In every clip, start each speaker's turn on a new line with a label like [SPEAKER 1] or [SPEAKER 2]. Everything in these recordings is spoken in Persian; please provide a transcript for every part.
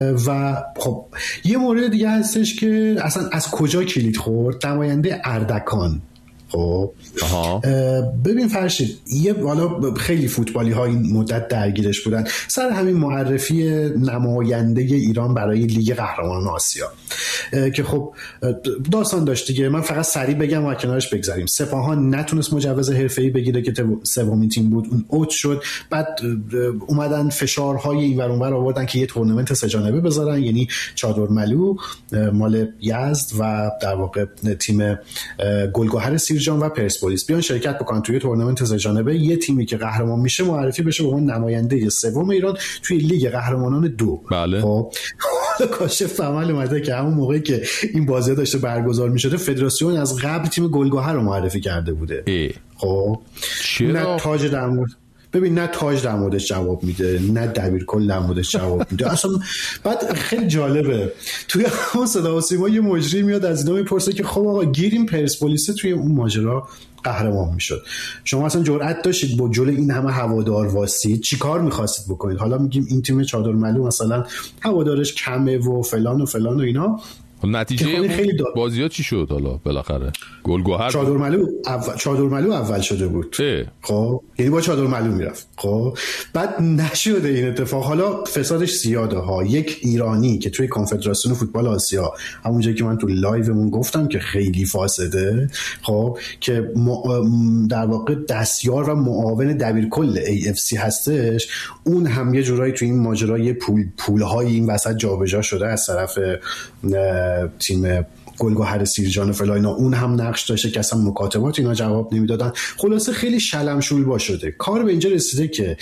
[SPEAKER 1] و خب یه مورد دیگه هستش که اصلا از کجا کلید خورد، نماینده اردکان. خب ببین فرشید، حالا خیلی فوتبالی ها این مدت درگیرش بودن سر همین معرفی نماینده ایران برای لیگ قهرمانان آسیا که خب داستان داشت دیگه. من فقط سریع بگم و کنارش بگذاریم. سپاهان نتونست مجوز حرفه‌ای بگیره که سومین تیم بود، اون اوت شد. بعد اومدن فشارهای اینور اونور آوردن که یه تورنمنت سه جانبه بذارن، یعنی چادرملو مال یزد و در واقع تیم گلگهر سیرجان و پرسپولیس بیان شرکت بکنن توی تورنمنت سه جانبه. یه تیمی که قهرمان میشه معرفی بشه به عنوان نماینده سوم ایران توی لیگ قهرمانان 2.
[SPEAKER 2] بله.
[SPEAKER 1] خب کاشف عمل اومده که همون موقعی که این بازی داشته برگزار میشده فدراسیون از قبل تیم گلگهر رو معرفی کرده بوده. خب نه تاج در مورد، ببین نه تاج در موردش جواب میده، نه دبیرکل در موردش جواب میده اصلا. بعد خیلی جالبه توی اون صدا و سیما یه مجری میاد از اینا میپرسه که خب آقا گیریم پرسپولیس توی اون ماجرا قهرمان میشد، شما اصلا جرأت داشتید با جلوی این همه هوادار واسید چی کار میخواستید بکنید؟ حالا میگیم این تیم چادرملو مثلا هوادارش کمه و فلان و فلان و اینا.
[SPEAKER 2] نتیجه بازی‌ها چی شد حالا بالاخره؟ گلگهر
[SPEAKER 1] چادرملو اول شده بود. خب یعنی با چادرملو میرفت. خب بعد نشده این اتفاق. حالا فسادش زیاده ها. یک ایرانی که توی کنفدراسیون فوتبال آسیا، همونجایی که من تو لایومون گفتم که خیلی فاسده، خب که در واقع دستیار و معاون دبیرکل AFC هستش، اون هم یه جورایی توی این ماجرای پول‌های این وسط جابجا شده از طرف تیم گلگهر سیرجان و فلان. اون هم نقش داشته که اصلا مکاتبات اینا جواب نمیدادن. خلاصه خیلی شلمشول شده. کار به اینجا رسیده که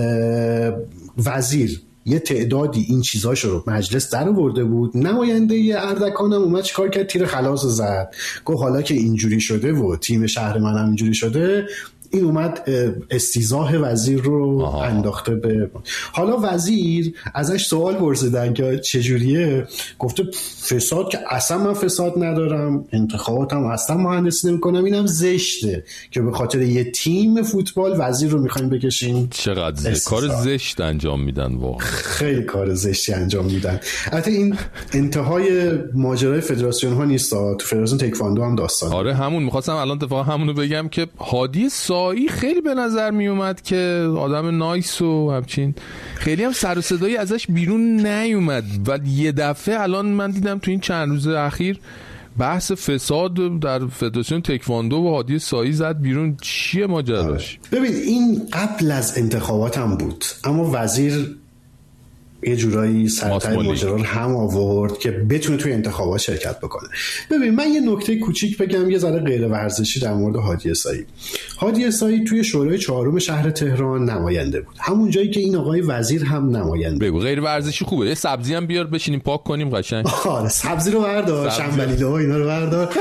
[SPEAKER 1] وزیر یه تعدادی این چیزاشو رو مجلس در آورده بود. نماینده اردکان هم اومد چیکار کرد؟ تیر خلاص زد. گفت حالا که اینجوری شده و تیم شهر منم اینجوری شده، این اومد استیضاح وزیر رو انداخته به. حالا وزیر ازش سوال پرسیدن که چجوریه، گفته فساد که اصلا من فساد ندارم، انتخاباتم اصلا مهندسی نمی‌کنم، اینم زشته که به خاطر یه تیم فوتبال وزیر رو می‌خوایم بکشیم.
[SPEAKER 2] چقدر کار زشت انجام میدن، واقعا خیلی
[SPEAKER 1] کار زشتی انجام میدن. البته این انتهای ماجرای فدراسیون ها نیست، تو فدراسیون تکواندو هم داستان.
[SPEAKER 2] آره همون می‌خواستم الان اتفاقا همونو بگم که هادی سایی خیلی به نظر می اومد که آدم نایس و همچین، خیلی هم سر و صدایی ازش بیرون نیومد و یه دفعه الان من دیدم تو این چند روز اخیر بحث فساد در فدراسیون تکواندو و هادی سایی زد بیرون. چیه ماجراش؟
[SPEAKER 1] ببین این قبل از انتخابات هم بود، اما وزیر یه جورایی سرتای ماجرا رو هم آورد که بتونه توی انتخابات شرکت بکنه. ببین من یه نکته کوچیک بگم، یه ذره غیر ورزشی در مورد هادی سایی. هادی سایی توی شورای چهارم شهر تهران نماینده بود، همون جایی که این آقای وزیر هم نماینده.
[SPEAKER 2] بگو غیر ورزشی خوبه، یه سبزی هم بیار بشینیم پاک کنیم قشنگ.
[SPEAKER 1] آره سبزی رو بردار، شنبلیله و اینا رو بردار.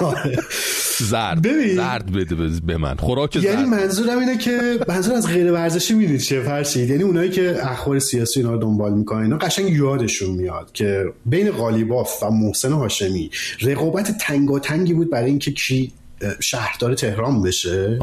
[SPEAKER 2] زرد بده به من خوراک زرد.
[SPEAKER 1] یعنی منظورم اینه که منظور از غیر ورزشی میدونید چه فرشید، یعنی اونایی که اخبار سیاسی اینا رو دنبال میکنن اینا قشنگ یادشون میاد که بین قالیباف و محسن هاشمی رقابت تنگاتنگی بود برای اینکه کی شهردار تهران بشه.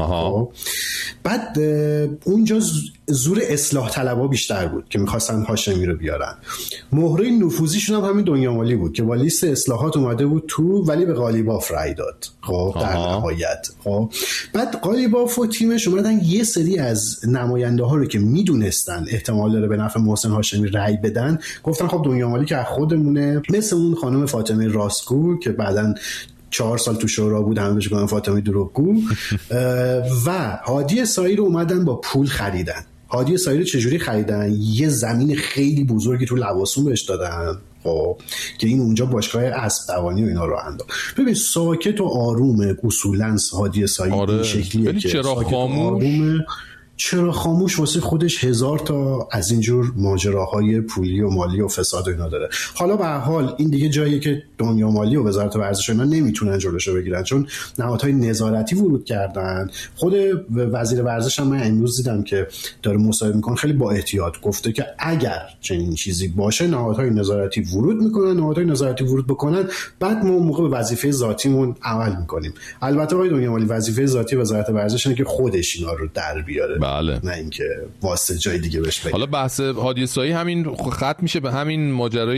[SPEAKER 1] بعد اونجا زور اصلاح طلبها بیشتر بود که میخواستن هاشمی رو بیارن. مهره نفوذیشون هم همین دنیامالی بود که با لیست اصلاحات اومده بود تو، ولی به قالیباف رأی داد. خب در نهایت خب بعد قالیباف و تیمش اومدن یه سری از نماینده ها رو که میدونستن احتمال داره به نفع محسن هاشمی رأی بدن، گفتن خب دنیامالی که از خودمونه، مثل اون خانم فاطمه راستگو که بعدن 4 سال تو شورا بود، همه بهش گفتن فاطمه دروغگو، و هادی سایی رو اومدن با پول خریدن. هادی سایی رو چجوری خریدن؟ یه زمین خیلی بزرگی تو لواسون بهش دادن، خب که این اونجا باشگاه اسب دوانی و اینا رو انداخت. ببین ساکت و آرومه اصولاً هادی سایی. این شکلیه که چرا خاموش واسه خودش 1000 تا از اینجور ماجراهای پولی و مالی و فساد و اینا داره. حالا به هر حال این دیگه جاییه که دنیا مالی و وزارت ورزش اینا نمیتونن جلوشو بگیرن، چون نهادهای نظارتی ورود کردن. خود وزیر ورزش هم من امروز دیدم که داره مصاحبه میکنه، خیلی با احتیاط گفته که اگر چنین چیزی باشه نهادهای نظارتی ورود میکنن، نهادهای نظارتی ورود بکنن، بعد ما موقع به وظیفه ذاتیمون عمل میکنیم. البته آقای دنیا مالی وظیفه ذاتی وزارت ورزش اینه که خودش اینا رو در بیاره.
[SPEAKER 2] بله.
[SPEAKER 1] نه اینکه واسه جای دیگه بهش بگم.
[SPEAKER 2] حالا بحث هادی سایی همین ختم میشه به همین ماجرای